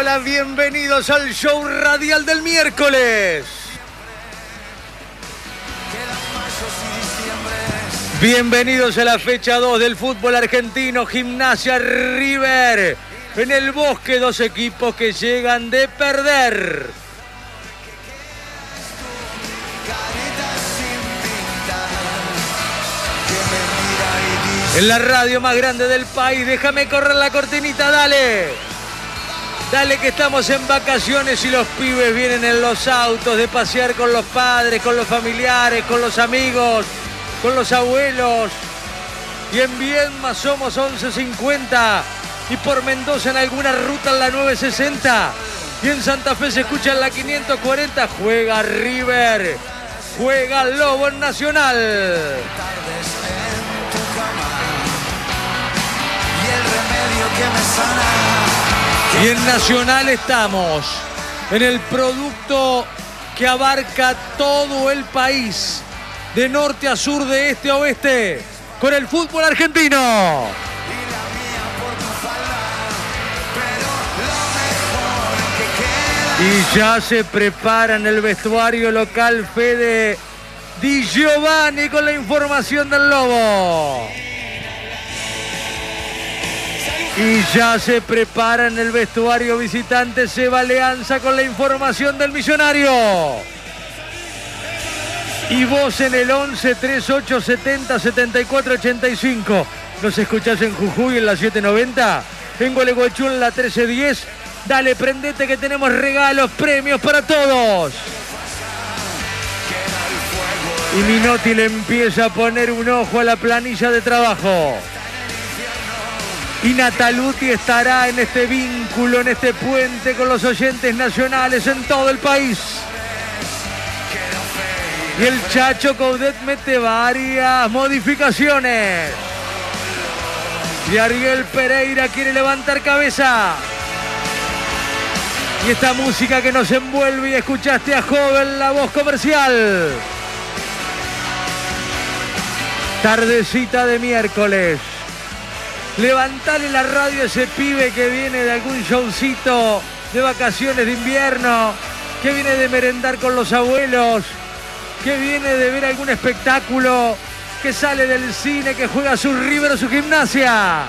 hola, bienvenidos al show radial del miércoles. Bienvenidos a la fecha 2 del fútbol argentino, Gimnasia River. En el Bosque, dos equipos que llegan de perder. En la radio más grande del país, déjame correr la cortinita, dale. Dale que estamos en vacaciones y los pibes vienen en los autos de pasear con los padres, con los familiares, con los amigos, con los abuelos. Y en Viedma somos 11:50 y por Mendoza en alguna ruta en la 960. Y en Santa Fe se escucha en la 540. Juega River, juega Lobo en Nacional. Y en Nacional estamos en el producto que abarca todo el país, de norte a sur, de este a oeste, con el fútbol argentino. Y ya se prepara en el vestuario local Fede Di Giovanni con la información del Lobo. Y ya se prepara en el vestuario visitante Seba Leanza con la información del Millonario. Y vos en el 11 38 70 74 85. Nos escuchás en Jujuy en la 790. En Gualeguaychú en la 1310. Dale, prendete que tenemos regalos, premios para todos. Y Minotti le empieza a poner un ojo a la planilla de trabajo. Y Nataluti estará en este vínculo, en este puente con los oyentes nacionales en todo el país. Y el Chacho Coudet mete varias modificaciones. Y Ariel Pereira quiere levantar cabeza. Y esta música que nos envuelve, y escuchaste a Joven, la voz comercial. Tardecita de miércoles. Levantale la radio a ese pibe que viene de algún showcito de vacaciones de invierno, que viene de merendar con los abuelos, que viene de ver algún espectáculo, que sale del cine, que juega su River o su Gimnasia.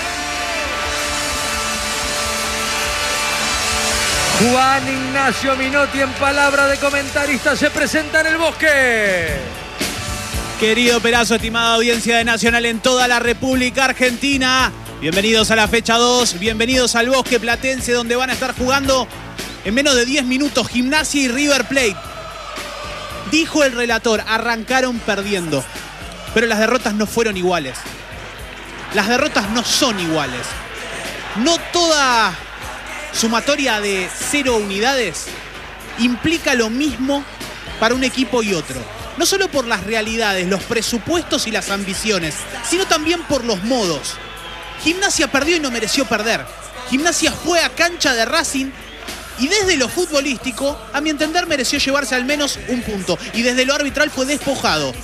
Juan Ignacio Minotti, en palabra de comentarista, se presenta en el Bosque. Querido Perazo, estimada audiencia de Nacional en toda la República Argentina, bienvenidos a la fecha 2, bienvenidos al Bosque Platense, donde van a estar jugando en menos de 10 minutos Gimnasia y River Plate. Dijo el relator, arrancaron perdiendo, pero las derrotas no fueron iguales. Las derrotas no son iguales. No toda sumatoria de 0 unidades implica lo mismo para un equipo y otro. No solo por las realidades, los presupuestos y las ambiciones, sino también por los modos. Gimnasia perdió y no mereció perder. Gimnasia fue a cancha de Racing y desde lo futbolístico, a mi entender, mereció llevarse al menos un punto. Y desde lo arbitral fue despojado.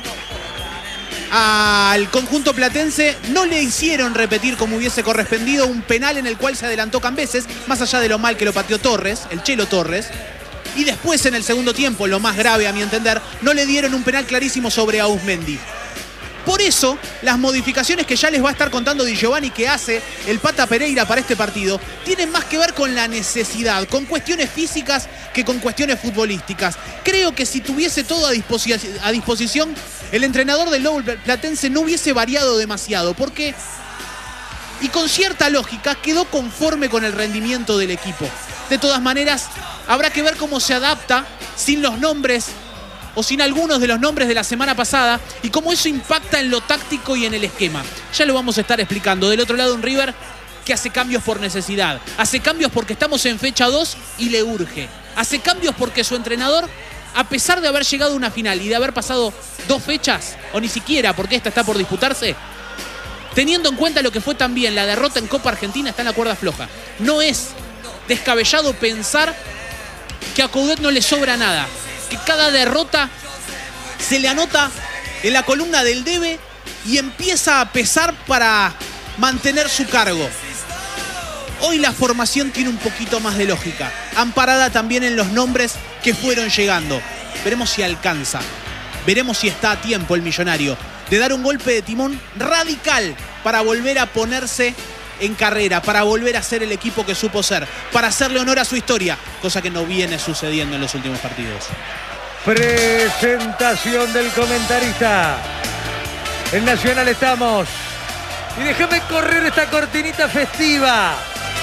Al conjunto platense no le hicieron repetir como hubiese correspondido un penal en el cual se adelantó Cambeses, más allá de lo mal que lo pateó Torres, el Chelo Torres. Y después, en el segundo tiempo, lo más grave a mi entender, no le dieron un penal clarísimo sobre Auzmendi. Por eso, las modificaciones que ya les va a estar contando Di Giovanni que hace el Pata Pereira para este partido tienen más que ver con la necesidad, con cuestiones físicas que con cuestiones futbolísticas. Creo que si tuviese todo a disposición, el entrenador del Lobo Platense no hubiese variado demasiado, porque, y con cierta lógica, quedó conforme con el rendimiento del equipo. De todas maneras, habrá que ver cómo se adapta sin los nombres o sin algunos de los nombres de la semana pasada y cómo eso impacta en lo táctico y en el esquema. Ya lo vamos a estar explicando. Del otro lado, un River que hace cambios por necesidad. Hace cambios porque estamos en fecha 2 y le urge. Hace cambios porque su entrenador, a pesar de haber llegado a una final y de haber pasado 2 fechas, o ni siquiera porque esta está por disputarse, teniendo en cuenta lo que fue también la derrota en Copa Argentina, está en la cuerda floja. No es descabellado pensar que a Coudet no le sobra nada, que cada derrota se le anota en la columna del debe y empieza a pesar para mantener su cargo. Hoy la formación tiene un poquito más de lógica, amparada también en los nombres que fueron llegando. Veremos si alcanza, veremos si está a tiempo el Millonario de dar un golpe de timón radical para volver a ponerse en carrera, para volver a ser el equipo que supo ser, para hacerle honor a su historia, cosa que no viene sucediendo en los últimos partidos. Presentación del comentarista. En Nacional estamos. Y déjame correr esta cortinita festiva.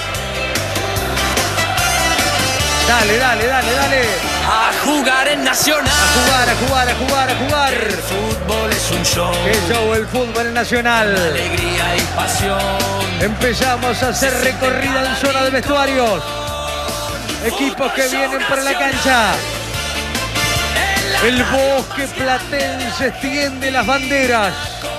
Dale. A jugar en Nacional. A jugar. El fútbol es un show. ¡Qué show el fútbol en Nacional! Alegría y pasión. Empezamos a hacer recorrida en zona de vestuarios. Equipos que vienen para la cancha. El Bosque Platense extiende las banderas.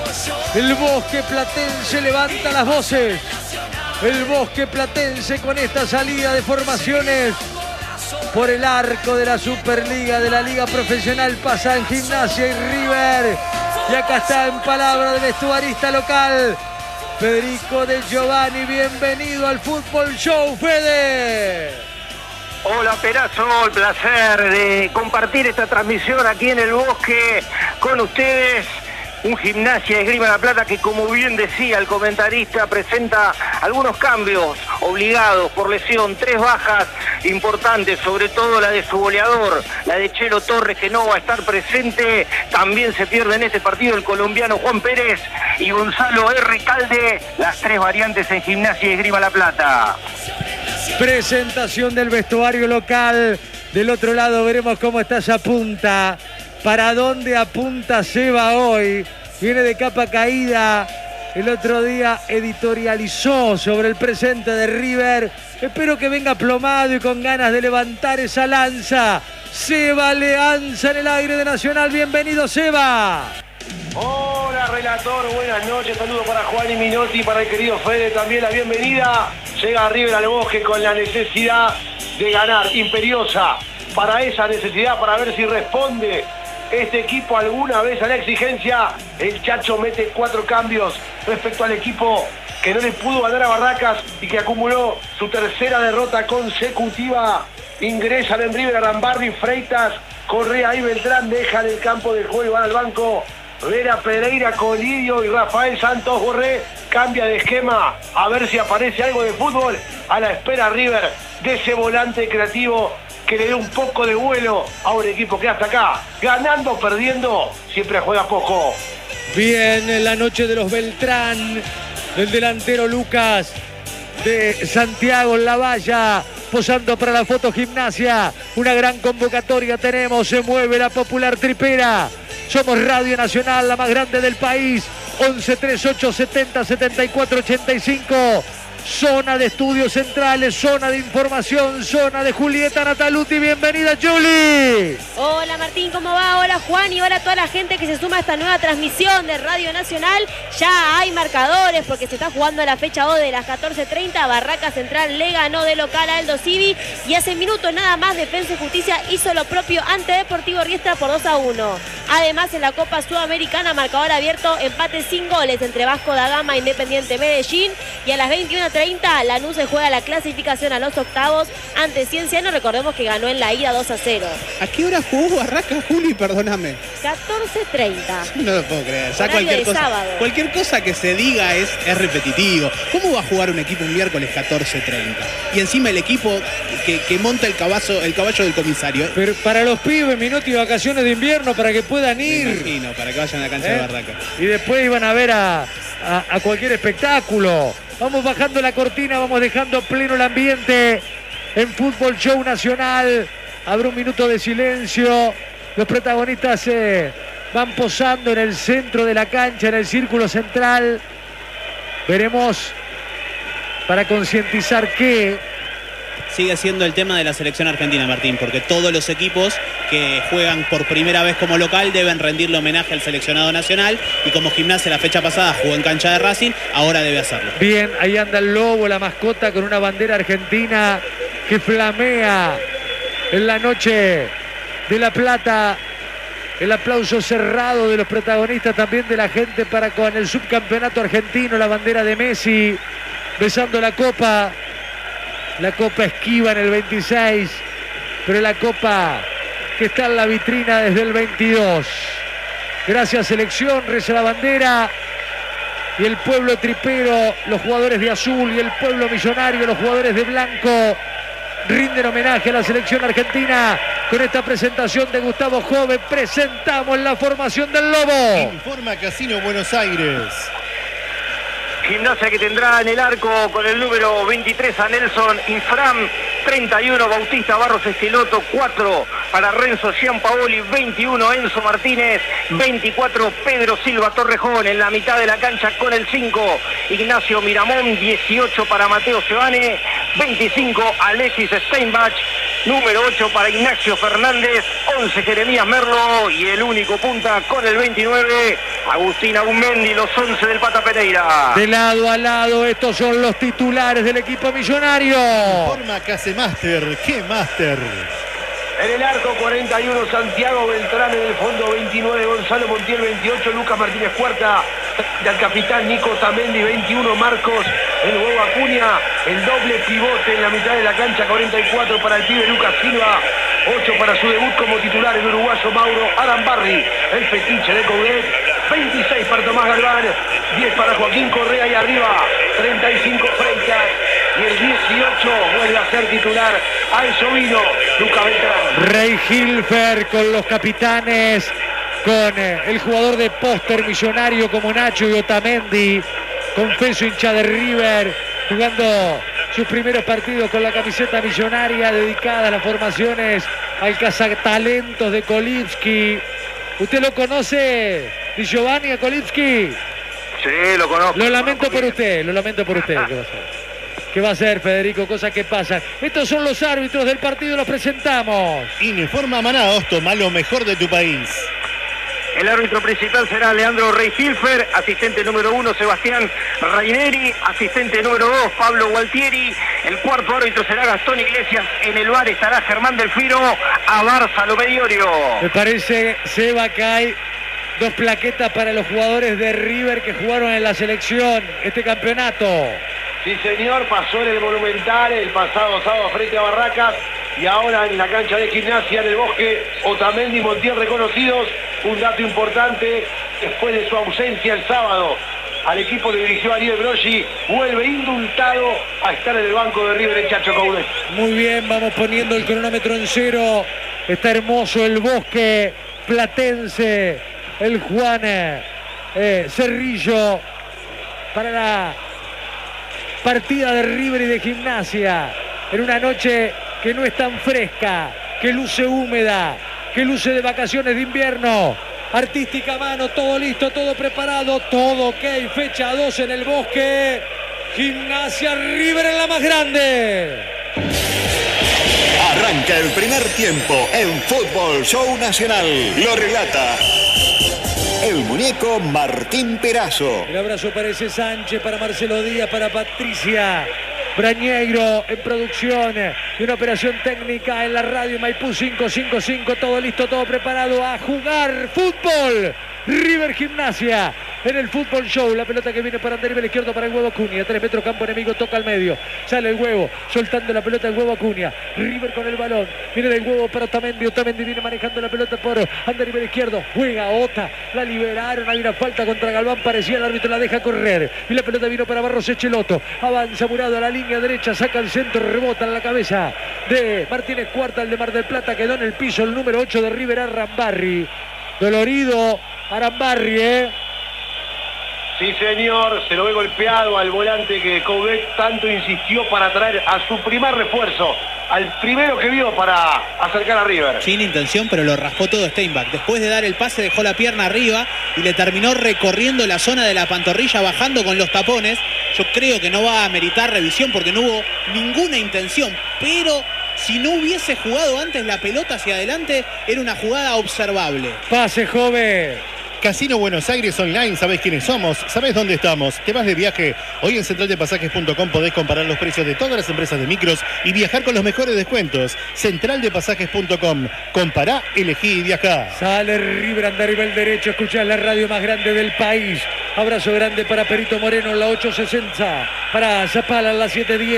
El Bosque Platense levanta las voces. El Bosque Platense con esta salida de formaciones por el arco de la Superliga, de la Liga Profesional, pasa en Gimnasia y River. Y acá está en palabra del vestuarista local, Federico De Giovanni. Bienvenido al Fútbol Show, Fede. Hola, Perazo, el placer de compartir esta transmisión aquí en el Bosque con ustedes. Un Gimnasia de Esgrima La Plata que, como bien decía el comentarista, presenta algunos cambios obligados por lesión, 3 bajas importantes, sobre todo la de su goleador, la de Chelo Torres, que no va a estar presente. También se pierde en este partido el colombiano Juan Pérez y Gonzalo R. Calde, las 3 variantes en Gimnasia de Esgrima La Plata. Presentación del vestuario local. Del otro lado veremos cómo está esa punta. ¿Para dónde apunta Seba hoy? Viene de capa caída. El otro día editorializó sobre el presente de River. Espero que venga plomado y con ganas de levantar esa lanza. Seba Leanza en el aire de Nacional. Bienvenido, Seba. Hola, relator, buenas noches. Saludos para Juan y Minotti, para el querido Fede también la bienvenida. Llega River al Bosque con la necesidad de ganar, imperiosa. Para esa necesidad, para ver si responde este equipo alguna vez a la exigencia. El Chacho mete 4 cambios respecto al equipo que no le pudo ganar a Barracas y que acumuló su tercera derrota consecutiva. Ingresan en River Arambarri, Freitas, Correa y Beltrán, dejan el campo de juego y van al banco. Vera Pereira, Colidio y Rafael Santos Borré. Cambia de esquema, a ver si aparece algo de fútbol. A la espera River de ese volante creativo que le dé un poco de vuelo a un equipo que hasta acá, ganando o perdiendo, siempre juega poco. Bien, en la noche de los Beltrán, el delantero Lucas de Santiago en la valla, posando para la foto Gimnasia. Una gran convocatoria tenemos, se mueve la popular tripera. Somos Radio Nacional, la más grande del país. 11 38 70 74 85. Zona de estudios centrales, zona de información, zona de Julieta Nataluti. Bienvenida, Juli. Hola Martín, ¿cómo va? Hola Juan y hola a toda la gente que se suma a esta nueva transmisión de Radio Nacional. Ya hay marcadores porque se está jugando la fecha 2 de las 14:30. Barraca Central le ganó de local a Aldo Civi y hace minutos nada más Defensa y Justicia hizo lo propio ante Deportivo Riestra por 2-1. Además, en la Copa Sudamericana, marcador abierto, empate sin goles entre Vasco da Gama e Independiente Medellín. Y a las 21:30 Lanús se juega la clasificación a los octavos ante Cienciano. Recordemos que ganó en la ida 2-0. ¿A qué hora jugó Barraca, Juli? Perdóname. 14:30. No lo puedo creer. Ya cualquier cosa que se diga es repetitivo. ¿Cómo va a jugar un equipo un miércoles 14:30? Y encima el equipo que monta el caballo del comisario. Pero para los pibes, Minotti, vacaciones de invierno para que puedan ir. Me imagino, para que vayan a la cancha de Barraca. Y después iban a ver a cualquier espectáculo. Vamos bajando la cortina, vamos dejando pleno el ambiente en Fútbol Show Nacional. Habrá un minuto de silencio. Los protagonistas van posando en el centro de la cancha, en el círculo central. Veremos para concientizar que sigue siendo el tema de la selección argentina, Martín, porque todos los equipos que juegan por primera vez como local deben rendirle homenaje al seleccionado nacional, y como Gimnasia la fecha pasada jugó en cancha de Racing, ahora debe hacerlo. Bien, ahí anda el lobo, la mascota, con una bandera argentina que flamea en la noche de La Plata. El aplauso cerrado de los protagonistas, también de la gente para con el subcampeonato argentino, la bandera de Messi, besando la copa. La Copa Esquiva en el 26, pero la Copa que está en la vitrina desde el 22. Gracias selección, reza la bandera. Y el pueblo tripero, los jugadores de azul, y el pueblo millonario, los jugadores de blanco, rinden homenaje a la selección argentina. Con esta presentación de Gustavo Jove presentamos la formación del Lobo. Informa Casino Buenos Aires. Gimnasia que tendrá en el arco con el número 23 a Nelson Infram, 31 Bautista Barros Esqueloto, 4 para Renzo Gianpaoli, 21 Enzo Martínez, 24 Pedro Silva Torrejón. En la mitad de la cancha con el 5 Ignacio Miramón, 18 para Mateo Sebane, 25 Alexis Steinbach, número 8 para Ignacio Fernández, 11 Jeremías Merlo y el único punta con el 29 Agustín Agumendi, los 11 del Pata Pereira. De lado a lado, estos son los titulares del equipo millonario. Informa Casemaster. ¿Qué Master? En el arco 41 Santiago Beltrán, en el fondo 29 Gonzalo Montiel, 28 Lucas Martínez Cuarta, del capitán Nico Tamendi, 21 Marcos el huevo Acuña, el doble pivote en la mitad de la cancha, 44 para el pibe Lucas Silva, 8 para su debut como titular el uruguayo Mauro Arambarri, el fetiche de Coudet, 26 para Tomás Galván, 10 para Joaquín Correa y arriba 35 Freitas y el 18 vuelve a ser titular Alzovino, Lucas Beltrán. Rey Hilfer con los capitanes, con el jugador de póster millonario como Nacho y Otamendi, confeso hincha de River, jugando sus primeros partidos con la camiseta millonaria dedicada a las formaciones al cazatalentos de Kolipski. ¿Usted lo conoce, Di Giovanni, a Kolipski? Sí, lo conozco. Lo lamento por usted. ¿Qué va a hacer? ¿Qué va a hacer, Federico? Cosas que pasan. Estos son los árbitros del partido, los presentamos. Informa Manaos, toma lo mejor de tu país. El árbitro principal será Leandro Rey Hilfer, asistente número 1 Sebastián Raineri, asistente número 2 Pablo Gualtieri, el cuarto árbitro será Gastón Iglesias, en el bar estará Germán Delfino, a Barça Lomediorio. Me parece, Seba, que hay 2 plaquetas para los jugadores de River que jugaron en la selección este campeonato. Sí, señor, pasó en el Monumental el pasado sábado frente a Barracas y ahora en la cancha de Gimnasia en el Bosque, Otamendi y Montiel reconocidos. Un dato importante, después de su ausencia el sábado, al equipo le dirigió Ariel Broggi, vuelve indultado a estar en el banco de River el Chacho Coudet. Muy bien, vamos poniendo el cronómetro en 0. Está hermoso el Bosque platense, el Juan Cerrillo para la partida de River y de Gimnasia, en una noche que no es tan fresca, que luce húmeda, que luce de vacaciones de invierno. Artística a mano, todo listo, todo preparado, todo ok. Fecha 2 en el Bosque. Gimnasia River en la más grande. Arranca el primer tiempo en Fútbol Show Nacional. Lo relata el muñeco Martín Perazo. El abrazo para ese Sánchez, para Marcelo Díaz, para Patricia Brañeiro en producción y una operación técnica en la radio Maipú 555. Todo listo, todo preparado a jugar fútbol. River Gimnasia en el Fútbol Show. La pelota que viene para el nivel izquierdo para el huevo Acuña. 3 metros campo enemigo, toca al medio. Sale el huevo, soltando la pelota el huevo Acuña. River con el balón. Viene del huevo para Otamendi. Otamendi viene manejando la pelota por anda nivel izquierdo. Juega Ota. La liberaron. Hay una falta contra Galván. Parecía el árbitro la deja correr. Y la pelota vino para Barros Esqueloto. Avanza Murado a la línea derecha. Saca el centro. Rebota en la cabeza de Martínez Cuarta. El de Mar del Plata quedó en el piso. El número 8 de River, Arambarri. Dolorido Arambarri, Sí, señor, se lo ve golpeado al volante que Coudet tanto insistió para traer a su primer refuerzo, al primero que vio para acercar a River. Sin intención, pero lo raspó todo Steinbach. Después de dar el pase dejó la pierna arriba y le terminó recorriendo la zona de la pantorrilla, bajando con los tapones. Yo creo que no va a meritar revisión porque no hubo ninguna intención, pero si no hubiese jugado antes la pelota hacia adelante, era una jugada observable. Pase, joven. Casino Buenos Aires Online, ¿sabés quiénes somos? ¿Sabés dónde estamos? ¿Te vas de viaje? Hoy en centraldepasajes.com podés comparar los precios de todas las empresas de micros y viajar con los mejores descuentos. Centraldepasajes.com. Compará, elegí y viajá. Sale River, anda arriba el derecho. Escuchás la radio más grande del país. Abrazo grande para Perito Moreno en la 860. Para Zapala en la 710.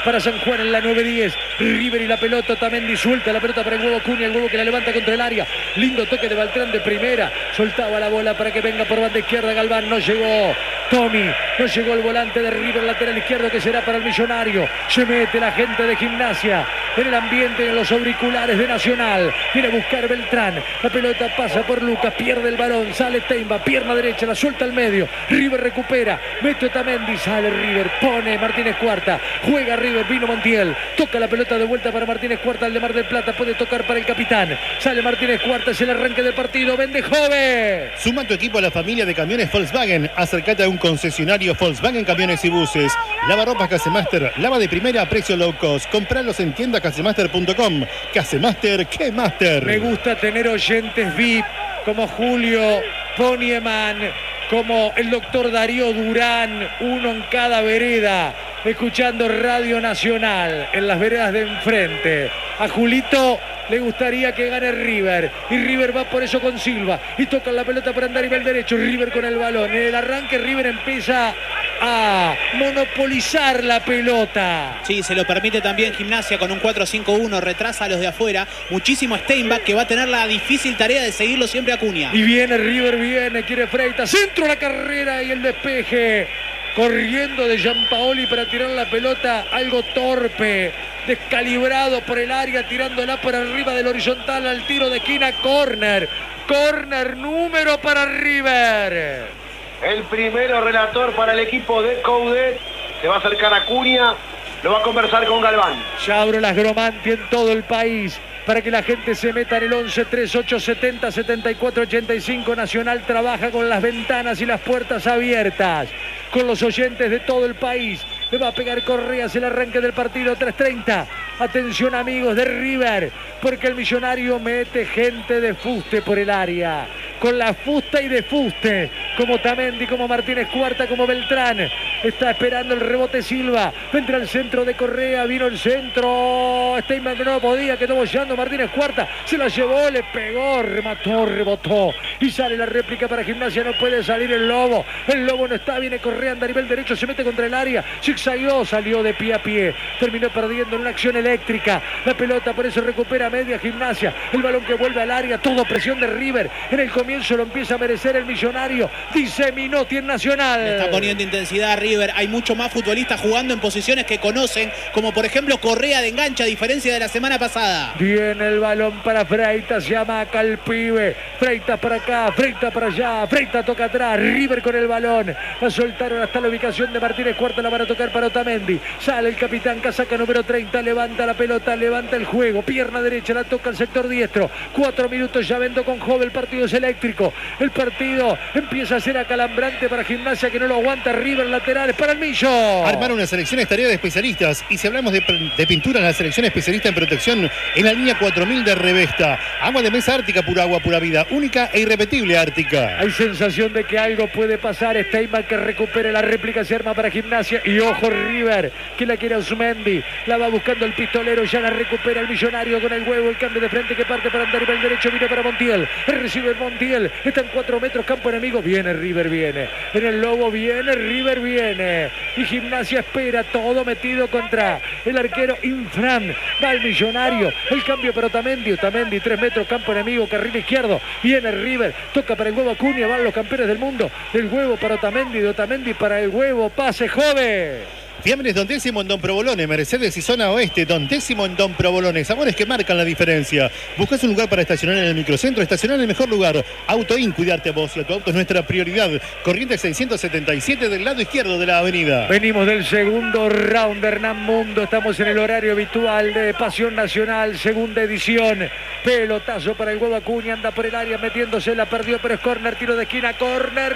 para San Juan en la 9-10. River y la pelota, Otamendi suelta la pelota para el huevo Cunha, el huevo que la levanta contra el área. Lindo toque de Beltrán de primera. Soltaba la bola para que venga por banda izquierda Galván. No llegó Tommy, no llegó el volante de River, lateral izquierdo, que será para el Millonario. Se mete la gente de Gimnasia en el ambiente, en los auriculares de Nacional. Viene a buscar Beltrán. La pelota pasa por Lucas, pierde el balón, sale Teimba, pierna derecha, la suelta al medio. River recupera, mete Otamendi, sale River, pone Martínez Cuarta, juega River, vino Montiel, toca la pelota de vuelta para Martínez Cuarta, el de Mar del Plata, puede tocar para el capitán. Sale Martínez Cuarta, es el arranque del partido. Vende Jove. Suma tu equipo a la familia de camiones Volkswagen. Acércate a un concesionario Volkswagen Camiones y Buses. Lavarropas Casemaster, lava de primera a precio low cost. Compralos en tiendacasemaster.com. Casemaster, ¿qué master? Me gusta tener oyentes VIP como Julio Ponieman, como el doctor Darío Durán, uno en cada vereda, escuchando Radio Nacional en las veredas de enfrente. A Julito le gustaría que gane River, y River va por eso con Silva, y toca la pelota para andar y el derecho. River con el balón, en el arranque River empieza a monopolizar la pelota. Sí, se lo permite también Gimnasia con un 4-5-1, retrasa a los de afuera, muchísimo Steinbach, que va a tener la difícil tarea de seguirlo siempre a Cunha. Y viene River, quiere Freitas, centro la carrera y el despeje, corriendo de Giampaoli para tirar la pelota, algo torpe, descalibrado por el área, tirándola por arriba del horizontal al tiro de esquina. Córner número para River. El primero relator para el equipo de Coudet. Se va a acercar a Cunha, lo va a conversar con Galván. Ya abro las Gromanti en todo el país para que la gente se meta en el 11 38 70 74 85. Nacional trabaja con las ventanas y las puertas abiertas, con los oyentes de todo el país. Le va a pegar Correas el arranque del partido, 3:30. Atención amigos de River, porque el Millonario mete gente de fuste por el área. Con la fusta y de fuste, como Otamendi, como Martínez Cuarta, como Beltrán. Está esperando el rebote Silva. Vendrá el centro de Correa, vino el centro. Steinman que no podía, quedó bollando Martínez Cuarta. Se la llevó, le pegó, remató, rebotó. Y sale la réplica para Gimnasia, no puede salir el Lobo. El Lobo no está, viene Correa, anda a nivel derecho, se mete contra el área. Zigzagueó, salió de pie a pie. Terminó perdiendo en una acción eléctrica. La pelota por eso recupera media Gimnasia. El balón que vuelve al área, todo presión de River. En el comienzo lo empieza a merecer el Millonario. Dice Minotti en Nacional. Le está poniendo intensidad a River. Hay mucho más futbolistas jugando en posiciones que conocen, como por ejemplo Correa de enganche, a diferencia de la semana pasada. Viene el balón para Freitas, llama acá el pibe. Freitas para acá, Freitas para allá. Freitas toca atrás, River con el balón. La soltaron hasta la ubicación de Martínez Cuarta, la van a tocar para Otamendi. Sale el capitán, casaca número 30, levanta la pelota, levanta el juego. Pierna derecha, la toca el sector diestro. 4 minutos ya vendo con Jove, el partido es eléctrico. El partido empieza a ser acalambrante para Gimnasia, que no lo aguanta. River, laterales para el Millo. Armar una selección es tarea de especialistas, y si hablamos de pintura, la selección especialista en protección en la línea 4000 de Revesta. Agua de mesa Ártica, pura agua, pura vida, única e irrepetible Ártica. Hay sensación de que algo puede pasar. Steinman que recupere la réplica, se arma para Gimnasia, y ojo River, que la quiere Osmendi, la va buscando el pistolero, ya la recupera el Millonario con el huevo, el cambio de frente que parte para andar y el derecho, viene para Montiel, recibe el Montiel, está en 4 metros, campo enemigo, viene River, viene, en el Lobo viene, River viene, y Gimnasia espera, todo metido contra el arquero Infran. Va el Millonario, el cambio para Otamendi, 3 metros, campo enemigo, carril izquierdo, viene River, toca para el huevo Cunha, van los campeones del mundo, el huevo para Otamendi, de Otamendi para el huevo, pase Jove. Fiambres Don Décimo en Don Provolone, Mercedes y Zona Oeste, Don Décimo en Don Provolone, sabores que marcan la diferencia. ¿Buscas un lugar para estacionar en el microcentro? Estacionar en el mejor lugar. Autoin, cuidarte a vos y a tu auto es nuestra prioridad. Corriente 677 del lado izquierdo de la avenida. Venimos del segundo round de Hernán Mundo, estamos en el horario habitual de Pasión Nacional, segunda edición. Pelotazo para el huevo Acuña, anda por el área metiéndose, la perdió, pero es córner, tiro de esquina, córner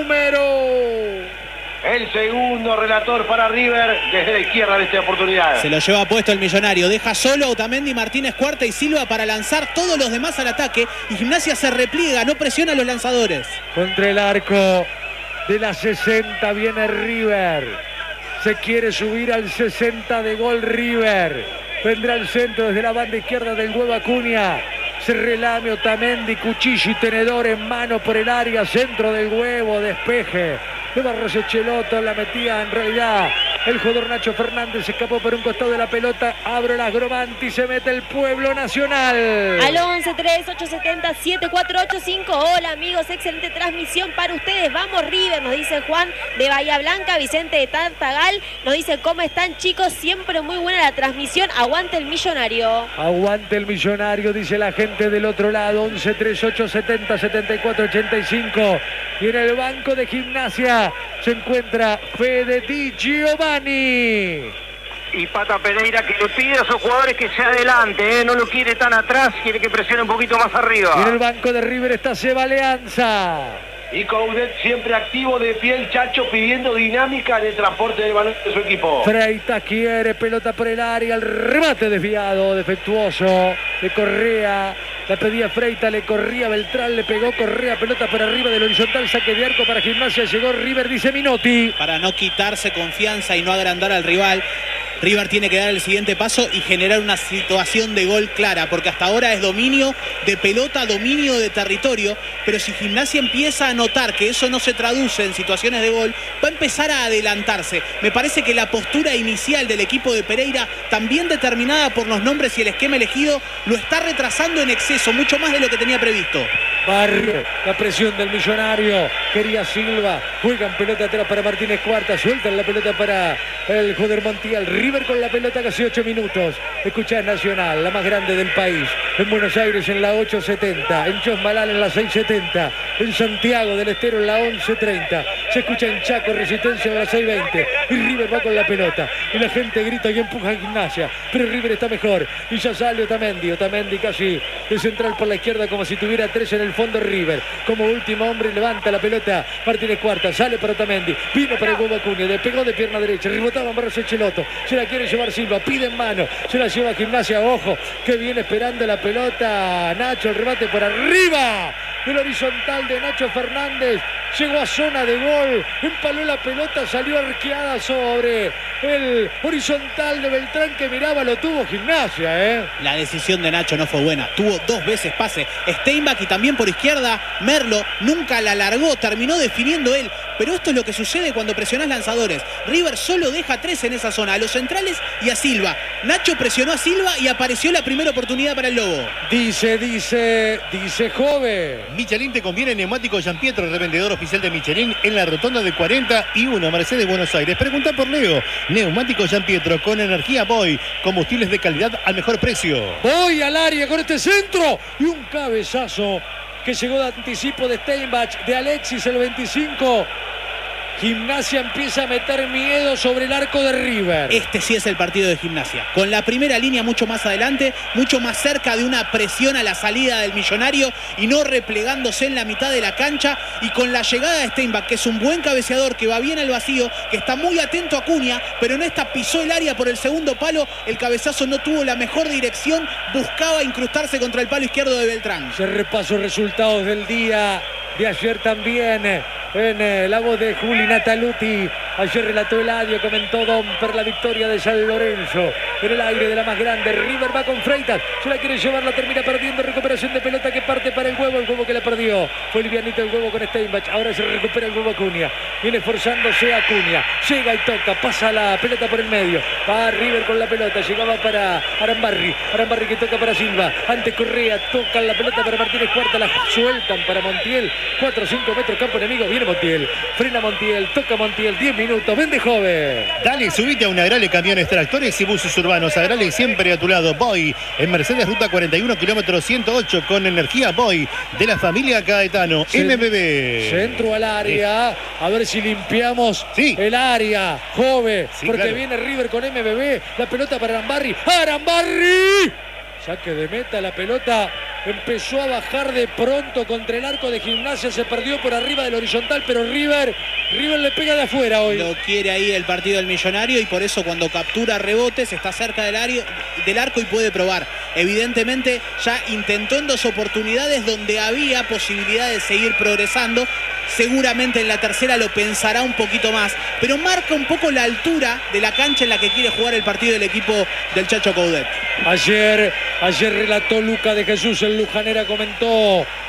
número. El segundo relator para River desde la izquierda de esta oportunidad. Se lo lleva puesto el Millonario. Deja solo a Otamendi, Martínez Cuarta y Silva para lanzar todos los demás al ataque. Y Gimnasia se repliega, no presiona a los lanzadores. Contra el arco de la 60 viene River. Se quiere subir al 60 de gol River. Vendrá el centro desde la banda izquierda del huevo Acuña. Se relame Otamendi, cuchillo y tenedor en mano por el área, centro del huevo, despeje de Barros Echeloto, la metía en realidad El jugador Nacho Fernández se escapó por un costado de la pelota. Abre las Gromanti, se mete el Pueblo Nacional. Al 11-3870-7485. Hola amigos, excelente transmisión para ustedes. Vamos River, nos dice Juan de Bahía Blanca. Vicente de Tartagal nos dice, ¿cómo están chicos? Siempre muy buena la transmisión. Aguante el Millonario. Aguante el Millonario, dice la gente del otro lado. 11-3870-7485. Y en el banco de Gimnasia se encuentra Fede Di Giovanni. Y Pata Pereira que le pide a sus jugadores que se adelante, no lo quiere tan atrás, quiere que presione un poquito más arriba. Y en el banco de River está Seba Leanza. Y Coudet siempre activo de pie, el Chacho pidiendo dinámica en el transporte del balón de su equipo. Freitas quiere, pelota por el área, el remate desviado, defectuoso de Correa. La pedía Freitas, le corría Beltrán, le pegó Correa, pelota por arriba del horizontal, saque de arco para Gimnasia, llegó River, dice Minotti. Para no quitarse confianza y no agrandar al rival, River tiene que dar el siguiente paso y generar una situación de gol clara, porque hasta ahora es dominio de pelota, dominio de territorio, pero si Gimnasia empieza a notar que eso no se traduce en situaciones de gol, va a empezar a adelantarse. Me parece que la postura inicial del equipo de Pereira, también determinada por los nombres y el esquema elegido, lo está retrasando en exceso, mucho más de lo que tenía previsto. Barrio, la presión del Millonario, quería Silva, juegan pelota atrás para Martínez Cuarta, sueltan la pelota para el jugador Montiel. River con la pelota casi 8 minutos. Escuchás Nacional, la más grande del país. En Buenos Aires en la 8.70. En Chosmalal en la 6.70. En Santiago del Estero en la 11.30. Se escucha en Chaco, Resistencia en la 6.20. Y River va con la pelota. Y la gente grita y empuja a Gimnasia. Pero River está mejor. Y ya sale Otamendi. Otamendi casi de central por la izquierda como si tuviera 3 en el fondo River. Como último hombre levanta la pelota Martínez Cuarta. Sale para Otamendi. Vino para el Hugo Acuña. Le pegó de pierna derecha. Rebotaba Barros Echeloto. Se la quiere llevar Silva, pide en mano, se la lleva Gimnasia, ojo, que viene esperando la pelota Nacho, el remate por arriba del horizontal de Nacho Fernández, llegó a zona de gol, empaló la pelota, salió arqueada sobre el horizontal de Beltrán que miraba, lo tuvo Gimnasia, La decisión de Nacho no fue buena, tuvo 2 veces pase, Steinbach y también por izquierda, Merlo nunca la largó, terminó definiendo él, pero esto es lo que sucede cuando presionás lanzadores. River solo deja 3 en esa zona, a los centrales y a Silva. Nacho presionó a Silva y apareció la primera oportunidad para el Lobo. Dice Jove. Michelin te conviene, neumático Gianpietro, revendedor oficial de Michelin en la rotonda de 41, Mercedes, Buenos Aires. Pregunta por Leo. Neumático Gianpietro con energía Boy, combustibles de calidad al mejor precio. Voy al área con este centro y un cabezazo que llegó de anticipo de Steinbach, de Alexis el 25. Gimnasia empieza a meter miedo sobre el arco de River. Este sí es el partido de Gimnasia. Con la primera línea mucho más adelante, mucho más cerca de una presión a la salida del Millonario y no replegándose en la mitad de la cancha. Y con la llegada de Steinbach, que es un buen cabeceador, que va bien al vacío, que está muy atento a Acuña, pero en esta pisó el área por el segundo palo. El cabezazo no tuvo la mejor dirección, buscaba incrustarse contra el palo izquierdo de Beltrán. Se repaso resultados del día de ayer también. En la voz de Juli Nataluti, ayer relató Eladio, comentó Domper la victoria de San Lorenzo en el aire de la más grande. River va con Freitas, se la quiere llevar, la termina perdiendo, recuperación de pelota que parte para el huevo que la perdió, fue livianito el huevo con Steinbach, ahora se recupera el huevo Acuña, viene esforzándose Acuña, llega y toca, pasa la pelota por el medio, va River con la pelota, llegaba para Arambarri que toca para Silva, ante Correa, tocan la pelota para Martínez Cuarta, la sueltan para Montiel, 4 o 5 metros campo enemigo, viene Montiel, frena Montiel, toca Montiel, 10 minutos, vende joven. Dale, subite a un Agrale Camiones, Tractores y Buses Urbanos. Agrale siempre a tu lado. Boy, en Mercedes Ruta 41, kilómetro 108, con energía Boy, de la familia Caetano, MBB. Centro al área, a ver si limpiamos el área, joven, porque claro, viene River con MBB, la pelota para Arambarri, ¡Arambarri! Saque de meta, la pelota empezó a bajar de pronto contra el arco de Gimnasia, se perdió por arriba del horizontal, pero River le pega de afuera hoy. Lo quiere ahí el partido del Millonario y por eso cuando captura rebotes está cerca del arco y puede probar. Evidentemente ya intentó en 2 oportunidades donde había posibilidad de seguir progresando. Seguramente en la tercera lo pensará un poquito más, pero marca un poco la altura de la cancha en la que quiere jugar el partido del equipo del Chacho Coudet. Ayer relató Luca de Jesús, el Lujanera comentó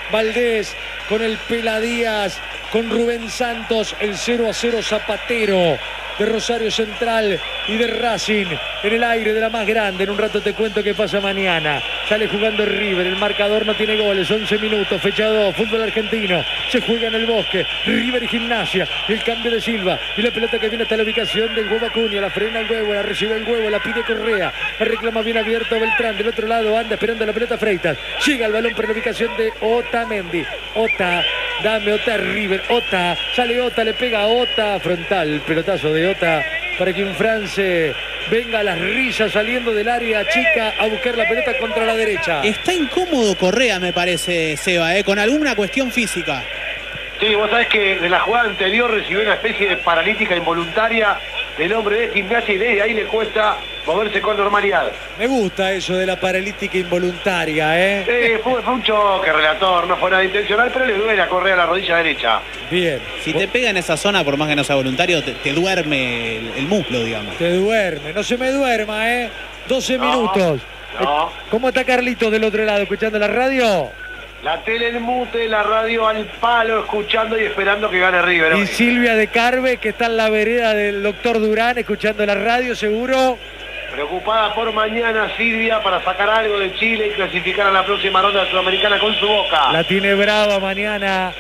Valdés, con el Pela Díaz, con Rubén Santos, el 0-0 Zapatero de Rosario Central y de Racing en el aire de la más grande. En un rato te cuento qué pasa mañana. Sale jugando el River, el marcador no tiene goles, 11 minutos, fecha 2, fútbol argentino, se juega en el Bosque, River y Gimnasia, el cambio de Silva y la pelota que viene hasta la ubicación del Huevo Acuña, la frena el Huevo, la recibe el Huevo, la pide Correa, la reclama bien abierto Beltrán, del otro lado anda esperando la pelota Freitas, llega el balón por la ubicación de Otamendi, Ota, dame Ota, River, Ota, sale Ota, le pega a Ota, frontal, pelotazo de Ota para que un France venga a las risas saliendo del área chica a buscar la pelota contra la derecha. Está incómodo Correa, me parece, Seba, con alguna cuestión física. Sí, vos sabés que de la jugada anterior recibió una especie de paralítica involuntaria del hombre de Gimnasia y desde ahí le cuesta moverse con normalidad. Me gusta eso de la paralítica involuntaria, Fue un choque, relator, no fue nada intencional, pero le duele a Correa la rodilla derecha. Bien. Si te pega en esa zona, por más que no sea voluntario, te duerme el muslo, digamos. Te duerme, no se me duerma, 12 minutos. No. ¿Cómo está Carlitos del otro lado, escuchando la radio? La tele en mute, la radio al palo, escuchando y esperando que gane River. Y Silvia de Carve, que está en la vereda del doctor Durán, escuchando la radio, seguro. Preocupada por mañana Silvia para sacar algo de Chile y clasificar a la próxima ronda sudamericana con su Boca. La tiene brava mañana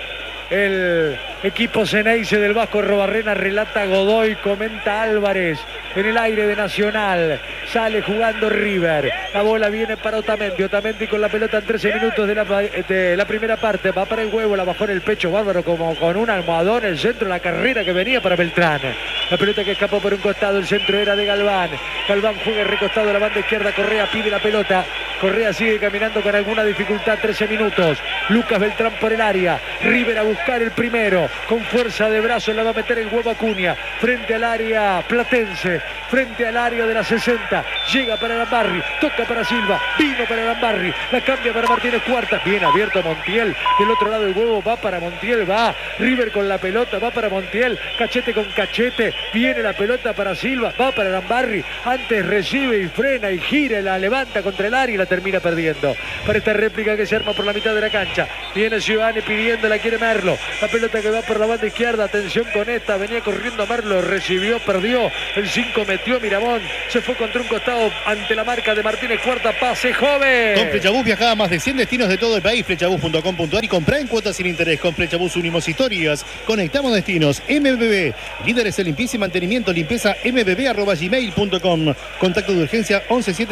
el equipo Ceneice del Vasco Robarrena, relata Godoy, comenta Álvarez en el aire de Nacional. Sale jugando River. La bola viene para Otamendi. Otamendi con la pelota en 13 minutos de la primera parte. Va para el Huevo, la bajó en el pecho bárbaro como con un almohadón. El centro de la carrera que venía para Beltrán. La pelota que escapó por un costado. El centro era de Galván. Galván juega recostado a la banda izquierda. Correa pide la pelota. Correa sigue caminando con alguna dificultad. 13 minutos. Lucas Beltrán por el área. River a buscar el primero. Con fuerza de brazo la va a meter el Huevo Acuña. Frente al área platense. Frente al área de la 60. Llega para Lambarri. Toca para Silva. Vino para Lambarri. La cambia para Martínez Cuarta. Bien abierto Montiel. Del otro lado el Huevo va para Montiel. Va. River con la pelota. Va para Montiel. Cachete con Cachete. Viene la pelota para Silva. Va para Lambarri. Antes recibe y frena y gira. La levanta contra el área y la termina perdiendo. Para esta réplica que se arma por la mitad de la cancha. Viene Giovanni pidiendo. La quiere Merlo. La pelota que va por la banda izquierda. Atención con esta. Venía corriendo Merlo. Recibió. Perdió. El 5 metió Miramón. Se fue contra un costado ante la marca de Martínez Cuarta. Pase joven. Con Flechabús viajaba a más de 100 destinos de todo el país. Flechabús.com.ar y comprá en cuotas sin interés. Con Flechabús unimos historias. Conectamos destinos. MBB. Líderes en limpieza y mantenimiento. Limpieza mbb@gmail.com. Contacto de urgencia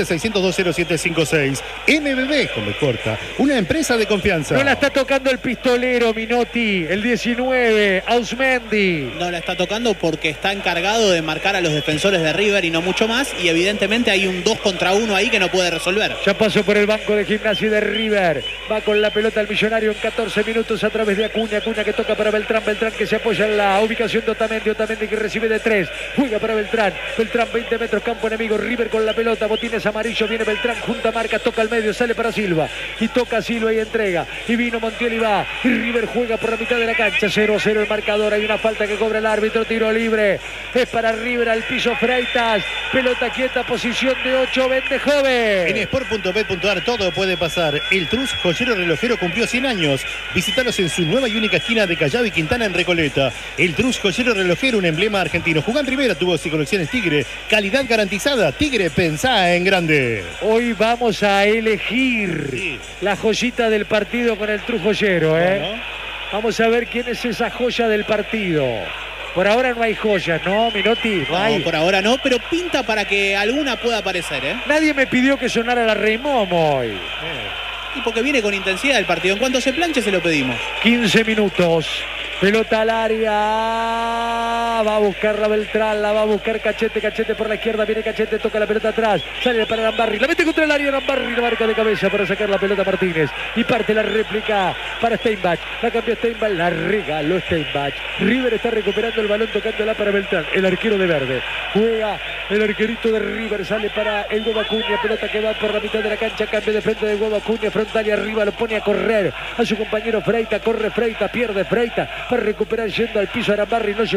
1176020756. MBB, como corta. Una empresa de confianza. No la está tocando el pistolero Minotti. El 19. Ausmendi. No la está tocando porque está encargado de marcar a los defensores de River y no mucho más. Y evidentemente hay un 2 contra 1 ahí que no puede resolver. Ya pasó por el banco de Gimnasia y de River. Va con la pelota el millonario en 14 minutos a través de Acuña. Acuña que toca para Beltrán. Beltrán que se apoya en la ubicación de Otamendi. Otamendi que recibe de 3. Juega para Beltrán. Beltrán 20 metros campo enemigo. River con la pelota. Botines amarillo. Viene Beltrán. Junta marca. Toca al medio. Sale para Silva. Y toca Silva y entrega. Y vino Montiel y va. Y River juega por la mitad de la cancha. 0-0 el marcador. Hay una falta que cobra el árbitro. Tiro libre. Es para River al piso Freitas. Pelota quieta. Posición de 8. Vende joven. En sport.bet.ar todo puede pasar. El Trus Joyero Relojero cumplió 100 años. Visítalos en su nueva y única esquina de Callao y Quintana en Recoleta. El Trus Joyero Relojero, un emblema argentino. Jugá en primera, tuvo y colecciones Tigre. Calidad garantizada. Tigre, pensá en grande. Hoy vamos a elegir la joyita del partido con el Trus Joyero, Bueno. Vamos a ver quién es esa joya del partido. Por ahora no hay joyas, ¿no, Minotti? No hay. Por ahora no, pero pinta para que alguna pueda aparecer, Nadie me pidió que sonara la Rey Momo hoy. Y porque viene con intensidad el partido. En cuanto se planche se lo pedimos. 15 minutos. Pelota al área. Va a buscar la Beltrán. La va a buscar Cachete. Cachete por la izquierda. Viene Cachete. Toca la pelota atrás. Sale para Lambarri. La mete contra el área. Lambarri. La marca de cabeza para sacar la pelota Martínez. Y parte la réplica para Steinbach. La cambió Steinbach. La regaló Steinbach. River está recuperando el balón. Tocándola para Beltrán. El arquero de verde. Juega el arquerito de River. Sale para el Huevo Acuña. Pelota que va por la mitad de la cancha. Cambio de frente del Huevo Acuña. Frontal y arriba. Lo pone a correr. A su compañero Freita. Corre Freita. Pierde Freita. Para recuperar yendo al piso Arambarri. No llegó a esa pelota